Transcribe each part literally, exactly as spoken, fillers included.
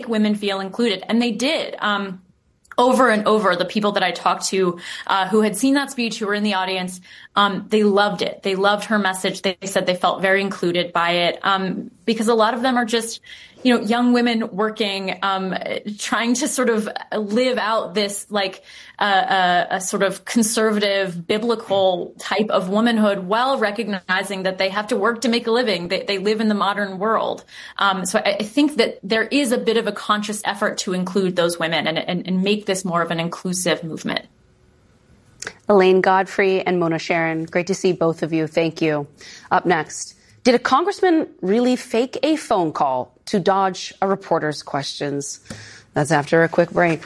women feel included. And they did. Um, Over and over, the people that I talked to uh, who had seen that speech, who were in the audience, um, they loved it. They loved her message. They said they felt very included by it um, because a lot of them are just, you know, young women working, um, trying to sort of live out this like uh, uh, a sort of conservative, biblical type of womanhood while recognizing that they have to work to make a living. They, they live in the modern world. Um, so I, I think that there is a bit of a conscious effort to include those women and, and, and make this more of an inclusive movement. Elaine Godfrey and Mona Sharon, great to see both of you. Thank you. Up next, did a congressman really fake a phone call to dodge a reporter's questions? That's after a quick break.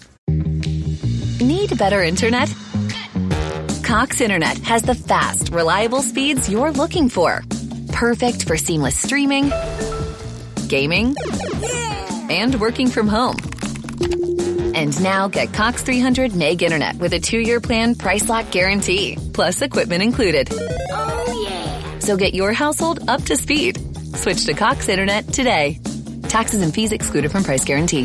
Need better internet? Cox Internet has the fast, reliable speeds you're looking for. Perfect for seamless streaming, gaming, and working from home. And now get Cox three hundred meg internet with a two-year plan price lock guarantee, plus equipment included. Oh, yeah. So get your household up to speed. Switch to Cox Internet today. Taxes and fees excluded from price guarantee.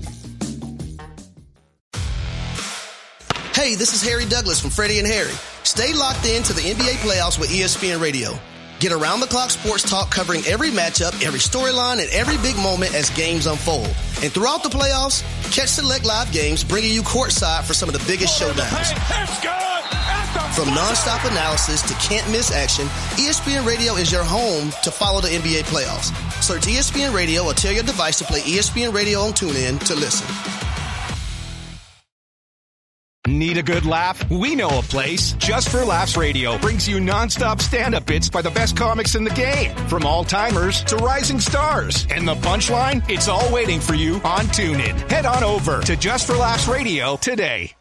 Hey, this is Harry Douglas from Freddie and Harry. Stay locked in to the N B A playoffs with E S P N Radio. Get around-the-clock sports talk covering every matchup, every storyline, and every big moment as games unfold. And throughout the playoffs, catch select live games bringing you courtside for some of the biggest showdowns. From nonstop analysis to can't-miss action, E S P N Radio is your home to follow the N B A playoffs. Search E S P N Radio or tell your device to play E S P N Radio on TuneIn to listen. Need a good laugh? We know a place. Just for Laughs Radio brings you nonstop stand-up bits by the best comics in the game. From all-timers to rising stars. And the punchline? It's all waiting for you on TuneIn. Head on over to Just for Laughs Radio today.